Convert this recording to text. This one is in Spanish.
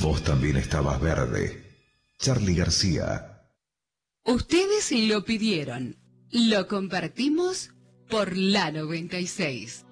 Vos también estabas verde. Charly García. Ustedes lo pidieron. Lo compartimos por la 96.